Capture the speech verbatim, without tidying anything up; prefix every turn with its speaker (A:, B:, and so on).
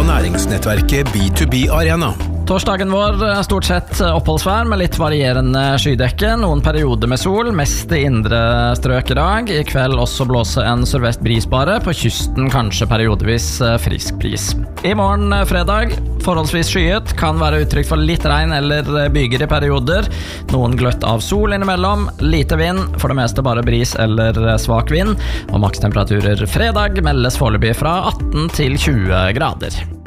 A: næringsnettverket B to B Arena.
B: Torsdagen vår er stort sett oppholdsvær med litt varierende skydekke, noen perioder med sol, mest i indre strøk i dag. I kveld også blåse en sørvest brisbare, på kysten kanskje periodevis frisk bris. I morgen fredag, forholdsvis skyet, kan være uttrykk for litt regn eller byger i perioder. Noen gløtt av sol innimellom, lite vind, for det meste bare bris eller svak vind, og makstemperaturer fredag meldes foreløpig fra atten til tjue grader.